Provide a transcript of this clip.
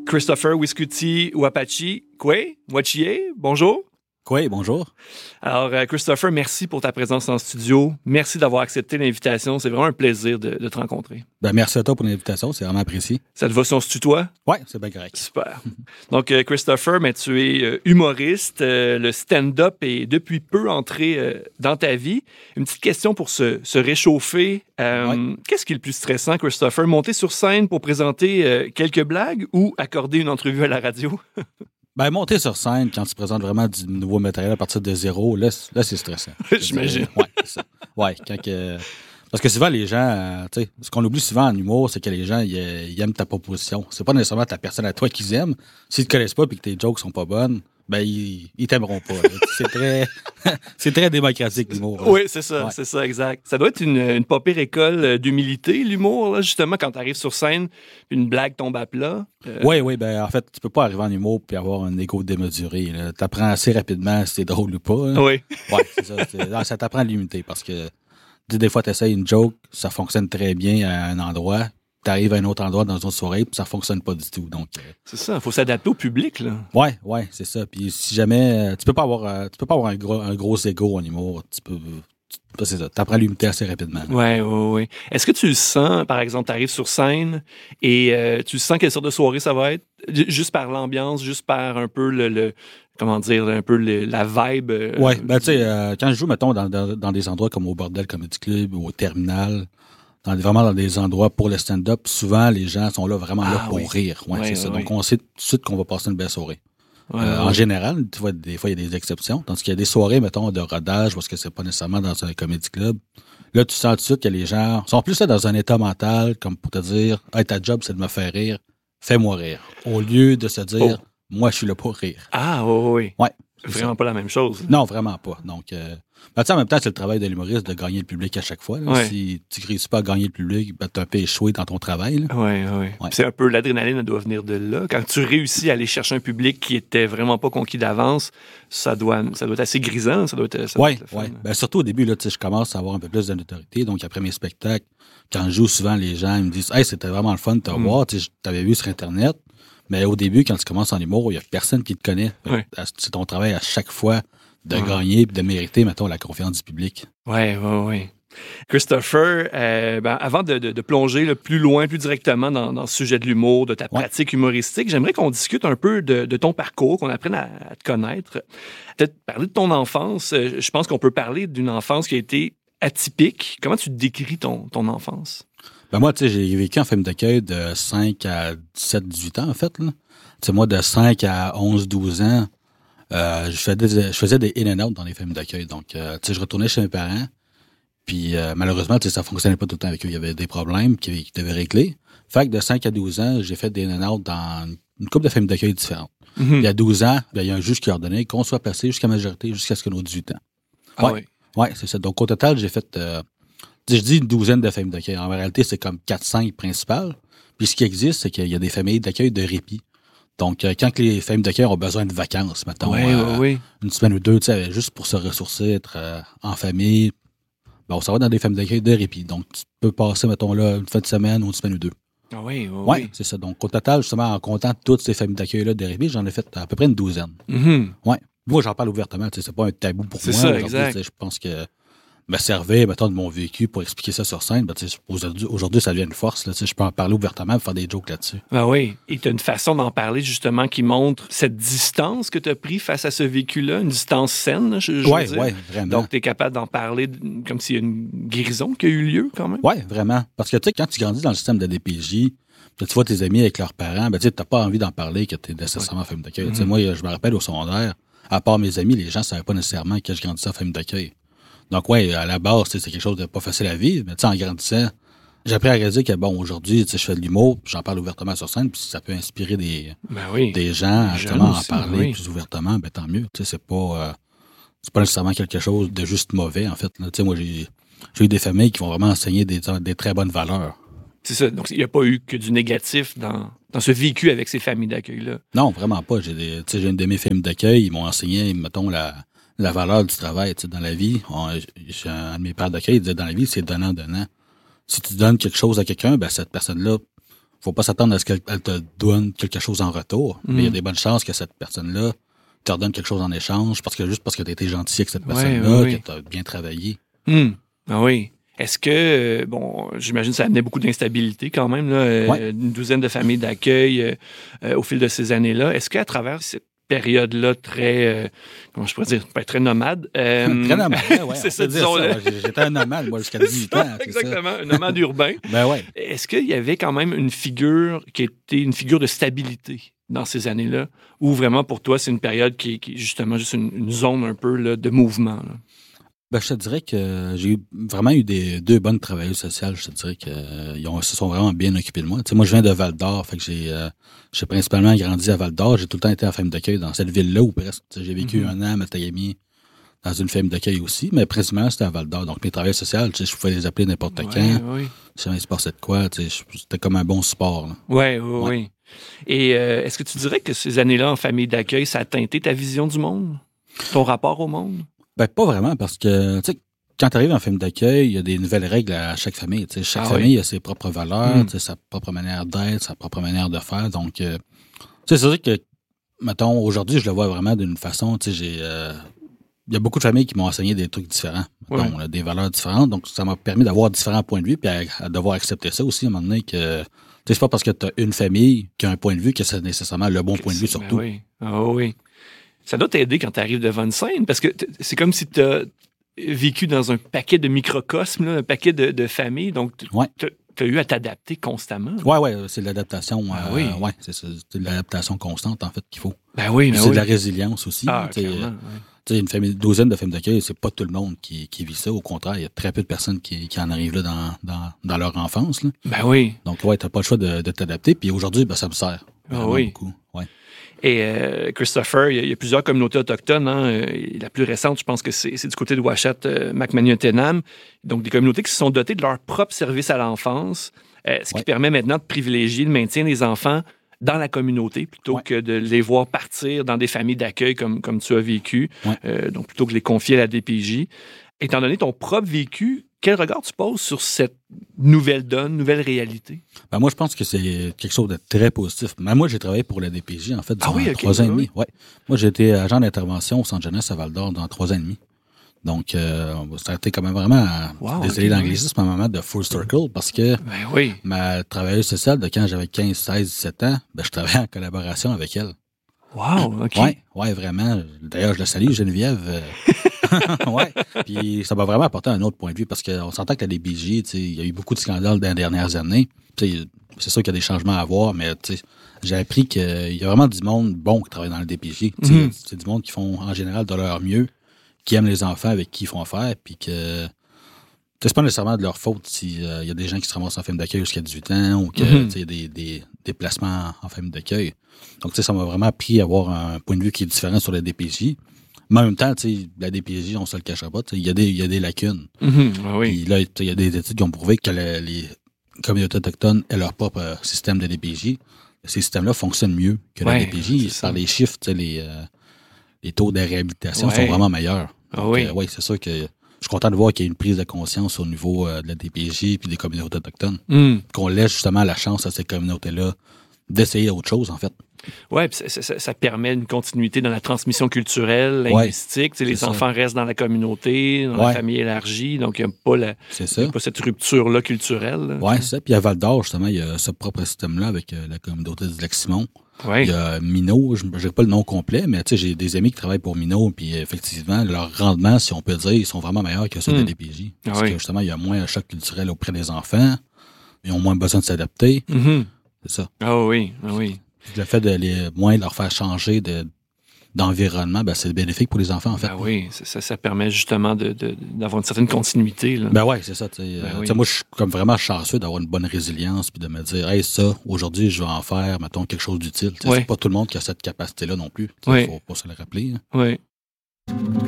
Christopher Wiscuti Wapachi Kwe, Wachie, bonjour. Oui, bonjour. Alors, Christopher, merci pour ta présence en studio. Merci d'avoir accepté l'invitation. C'est vraiment un plaisir de te rencontrer. Ben, merci à toi pour l'invitation, c'est vraiment apprécié. Ça te va si on se tutoie? Oui, c'est bien correct. Super. Donc, Christopher, mais tu es humoriste. Le stand-up est depuis peu entré dans ta vie. Une petite question pour se réchauffer. Qu'est-ce qui est le plus stressant, Christopher? Monter sur scène pour présenter quelques blagues ou accorder une entrevue à la radio? Ben, monter sur scène quand tu présentes vraiment du nouveau matériel à partir de zéro, là c'est stressant. J'imagine. Oui, c'est ça. Ouais, parce que souvent, les gens, tu sais, ce qu'on oublie souvent en humour, c'est que les gens, ils aiment ta proposition. C'est pas nécessairement ta personne à toi qu'ils aiment. S'ils te connaissent pas et que tes jokes sont pas bonnes, ben, ils t'aimeront pas. C'est très démocratique, l'humour. Oui, c'est ça, c'est ça, exact. Ça doit être une pas pire école d'humilité, l'humour, là, justement, quand tu arrives sur scène, une blague tombe à plat. Oui, ben, en fait, tu peux pas arriver en humour puis avoir un ego démesuré. Tu apprends assez rapidement si c'est drôle ou pas. Hein. Oui. Oui, c'est ça. Ça t'apprend à limiter parce que des fois, tu essaies une joke, ça fonctionne très bien à un endroit. Tu arrives à un autre endroit dans une autre soirée, puis ça fonctionne pas du tout. Donc, c'est ça, il faut s'adapter au public, là. Ouais, c'est ça. Puis si jamais tu peux pas avoir un gros ego en humour, c'est ça, t'apprends à limiter assez rapidement. Oui. Est-ce que tu le sens, par exemple, tu arrives sur scène et tu sens quelle sorte de soirée ça va être? Juste par l'ambiance, juste par un peu la vibe. Ouais, ben tu sais, quand je joue, mettons, dans des endroits comme au Bordel Comedy Club ou au Terminal, vraiment dans des endroits pour le stand-up, souvent les gens sont là vraiment là pour rire. Ouais, c'est ça. Donc on sait tout de suite qu'on va passer une belle soirée. En général, tu vois, des fois, il y a des exceptions. Tandis qu'il y a des soirées, mettons, de rodage, parce que c'est pas nécessairement dans un comedy club. Là, tu sens tout de suite que les gens sont plus là dans un état mental, comme pour te dire, hey, ta job, c'est de me faire rire. Fais-moi rire. Au lieu de se dire, moi, je suis là pour rire. Ah, oui. Ouais. Vraiment pas la même chose. Non, vraiment pas. Donc, en même temps, c'est le travail de l'humoriste de gagner le public à chaque fois. Là. Si tu ne réussis pas à gagner le public, ben, tu as un peu échoué dans ton travail. Oui. C'est un peu l'adrénaline, elle doit venir de là. Quand tu réussis à aller chercher un public qui était vraiment pas conquis d'avance, ça doit être assez grisant. Oui. Ben, surtout au début, là, je commence à avoir un peu plus de notoriété. Donc, après mes spectacles, quand je joue, souvent, les gens ils me disent « Hey, c'était vraiment le fun de te voir. Je t'avais vu sur Internet. » Mais au début, quand tu commences en humour, il n'y a personne qui te connaît. C'est ton travail à chaque fois de gagner et de mériter, mettons, la confiance du public. Oui. Christopher, avant de plonger le plus loin, plus directement dans ce sujet de l'humour, de ta pratique humoristique, j'aimerais qu'on discute un peu de ton parcours, qu'on apprenne à te connaître. Peut-être parler de ton enfance. Je pense qu'on peut parler d'une enfance qui a été atypique. Comment tu décris ton enfance? Ben moi, tu sais, j'ai vécu en famille d'accueil de 5 à 17, 18 ans, en fait. Tu sais, moi, de 5 à 11, 12 ans, je faisais des in and out dans les familles d'accueil. Donc, tu sais, je retournais chez mes parents. Puis, malheureusement, tu sais, ça fonctionnait pas tout le temps avec eux. Il y avait des problèmes qui devaient régler. Fait que de 5 à 12 ans, j'ai fait des in and out dans une couple de familles d'accueil différentes. Mm-hmm. Il y a 12 ans, il y a un juge qui a ordonné qu'on soit placé jusqu'à majorité, jusqu'à ce qu'on ait 18 ans. Ouais, c'est ça. Donc, au total, j'ai fait... je dis une douzaine de familles d'accueil. En réalité, c'est comme 4-5 principales. Puis ce qui existe, c'est qu'il y a des familles d'accueil de répit. Donc, quand les familles d'accueil ont besoin de vacances, mettons, une semaine ou deux, tu sais, juste pour se ressourcer, être en famille, ben, on s'en va dans des familles d'accueil de répit. Donc, tu peux passer, mettons, là, une fin de semaine ou une semaine ou deux. Oui. C'est ça. Donc, au total, justement, en comptant toutes ces familles d'accueil-là de répit, j'en ai fait à peu près une douzaine. Mm-hmm. Ouais. Moi, j'en parle ouvertement. Tu sais, c'est pas un tabou pour moi. C'est ça, exact. Je pense que me servait, mettons, de mon vécu pour expliquer ça sur scène. Ben, aujourd'hui, ça devient une force. Là, je peux en parler ouvertement et faire des jokes là-dessus. Ben oui. Et tu as une façon d'en parler, justement, qui montre cette distance que tu as pris face à ce vécu-là, une distance saine, je veux dire. Oui, vraiment. Donc, tu es capable d'en parler comme s'il y a une guérison qui a eu lieu, quand même. Oui, vraiment. Parce que, tu sais, quand tu grandis dans le système de DPJ, tu vois tes amis avec leurs parents, ben, tu n'as pas envie d'en parler que tu es nécessairement en famille d'accueil. Mm-hmm. Moi, je me rappelle au secondaire, à part mes amis, les gens ne savaient pas nécessairement que je grandissais en famille d'accueil. Donc, à la base, c'est quelque chose de pas facile à vivre, mais en grandissant, j'ai appris à réaliser que, bon, aujourd'hui, je fais de l'humour, puis j'en parle ouvertement sur scène, puis si ça peut inspirer des gens à justement en parler plus ouvertement, ben tant mieux. C'est pas nécessairement quelque chose de juste mauvais, en fait. Là. Moi, j'ai eu des familles qui vont vraiment enseigner des très bonnes valeurs. C'est ça. Donc, il n'y a pas eu que du négatif dans ce vécu avec ces familles d'accueil-là. Non, vraiment pas. J'ai une de mes familles d'accueil, ils m'ont enseigné, mettons, la valeur du travail, dans la vie. J'ai un de mes pères d'accueil, il disait, dans la vie, c'est donnant-donnant. Si tu donnes quelque chose à quelqu'un, ben, cette personne-là faut pas s'attendre à ce qu'elle te donne quelque chose en retour. Mais il y a des bonnes chances que cette personne-là te redonne quelque chose en échange juste parce que tu as été gentil avec cette personne-là, que tu as bien travaillé. Ah oui. Est-ce que, j'imagine que ça amenait beaucoup d'instabilité quand même, là, une douzaine de familles d'accueil au fil de ces années-là. Est-ce qu'à travers cette période-là très, comment je pourrais dire, pas très nomade. Très nomade, ouais. C'est ça, disons-le. J'étais un nomade, moi, jusqu'à 18 ans. Exactement, un nomade urbain. Ben ouais. Est-ce qu'il y avait quand même une figure qui était une figure de stabilité dans ces années-là, ou vraiment pour toi, c'est une période qui est justement juste une zone un peu là, de mouvement, là? Ben, je te dirais que j'ai vraiment eu deux bonnes travailleuses sociales. Je te dirais qu'ils se sont vraiment bien occupés de moi. Tu sais, moi, je viens de Val-d'Or, fait que j'ai principalement grandi à Val-d'Or. J'ai tout le temps été en famille d'accueil dans cette ville-là ou presque. Tu sais, j'ai vécu un an à Matagami dans une famille d'accueil aussi, mais principalement, c'était à Val-d'Or. Donc, mes travailleurs sociaux, tu sais, je pouvais les appeler n'importe quand. Oui. Si jamais il se passait de quoi, tu sais, c'était comme un bon support, là. Oui. Et est-ce que tu dirais que ces années-là en famille d'accueil, ça a teinté ta vision du monde? Ton rapport au monde? Ben, pas vraiment, parce que, tu sais, quand tu arrives en famille d'accueil, il y a des nouvelles règles à chaque famille. Tu sais, chaque famille a ses propres valeurs, tu sais, sa propre manière d'être, sa propre manière de faire. Donc, tu sais, c'est vrai que, mettons, aujourd'hui, je le vois vraiment d'une façon, tu sais, il y a beaucoup de familles qui m'ont enseigné des trucs différents, mettons, là, des valeurs différentes. Donc, ça m'a permis d'avoir différents points de vue, puis à devoir accepter ça aussi, à un moment donné, que, tu sais, c'est pas parce que tu as une famille qui a un point de vue que c'est nécessairement le bon point de vue, surtout. Oui. Oui. Ça doit t'aider quand tu arrives devant une scène, parce que c'est comme si tu as vécu dans un paquet de microcosmes, là, un paquet de familles, donc tu as eu à t'adapter constamment. Oui, c'est de l'adaptation. C'est ça, c'est de l'adaptation constante, en fait, qu'il faut. C'est de la résilience aussi. Une douzaine de familles d'accueil, c'est pas tout le monde qui vit ça. Au contraire, il y a très peu de personnes qui en arrivent là dans leur enfance, là. Donc, t'as pas le choix de t'adapter. Puis aujourd'hui, ça me sert. Beaucoup. Ouais. Et Christopher, il y a plusieurs communautés autochtones. Hein. La plus récente, je pense que c'est du côté de Ouachat, Macmaniatenam. Donc, des communautés qui se sont dotées de leur propre service à l'enfance, ce qui permet maintenant de privilégier le maintien des enfants dans la communauté plutôt que de les voir partir dans des familles d'accueil comme tu as vécu, donc plutôt que de les confier à la DPJ. Étant donné ton propre vécu, quel regard tu poses sur cette nouvelle donne, nouvelle réalité? Moi, je pense que c'est quelque chose de très positif. Moi, j'ai travaillé pour la DPJ, en fait, durant 3 ans et demi. Ouais. Moi, j'ai été agent d'intervention au Centre jeunesse à Val-d'Or dans 3 ans et demi. Donc, ça a été quand même vraiment, désolé l'anglicisme, un moment de full circle parce que ma travailleuse sociale de quand j'avais 15, 16, 17 ans, je travaillais en collaboration avec elle. Wow, OK. Ouais, vraiment. D'ailleurs, je la salue, Geneviève. Puis ça m'a vraiment apporté un autre point de vue parce qu'on s'entend que la DPJ, il y a eu beaucoup de scandales dans les dernières années. C'est sûr qu'il y a des changements à voir, mais j'ai appris qu'il y a vraiment du monde bon qui travaille dans la DPJ. C'est du monde qui font en général de leur mieux, qui aiment les enfants avec qui ils font affaire, puis que c'est pas nécessairement de leur faute s'il y a des gens qui se ramassent en famille d'accueil jusqu'à 18 ans ou que il y a des déplacements en famille d'accueil. Donc ça m'a vraiment appris à avoir un point de vue qui est différent sur la DPJ. Mais en même temps, la DPJ, on se le cachera pas, il y a des lacunes. Puis là, il y a des études qui ont prouvé que les communautés autochtones aient leur propre système de DPJ. Ces systèmes-là fonctionnent mieux que la DPJ. Par les chiffres, les taux de réhabilitation sont vraiment meilleurs. Donc, c'est sûr que je suis content de voir qu'il y a une prise de conscience au niveau de la DPJ puis des communautés autochtones. Qu'on laisse justement la chance à ces communautés-là d'essayer autre chose, en fait. Oui, puis ça permet une continuité dans la transmission culturelle, linguistique. Les enfants restent dans la communauté, dans la famille élargie, donc il n'y a pas cette rupture-là culturelle. Oui, c'est ça. Puis à Val-d'Or, justement, il y a ce propre système-là avec la communauté du Lac-Simon. Il y a Minot, je n'ai pas le nom complet, mais j'ai des amis qui travaillent pour Minot, puis effectivement, leur rendement, si on peut dire, ils sont vraiment meilleurs que ceux de la DPJ. Parce que justement, il y a moins un choc culturel auprès des enfants, ils ont moins besoin de s'adapter. C'est ça. Oui. Le fait de moins leur faire changer d'environnement, c'est bénéfique pour les enfants, en fait. Ça permet justement d'avoir une certaine continuité. Là. C'est ça. Moi, je suis comme vraiment chanceux d'avoir une bonne résilience puis de me dire, hey, ça, aujourd'hui, je vais en faire, mettons, quelque chose d'utile. C'est pas tout le monde qui a cette capacité-là non plus. Faut pas se le rappeler. Oui.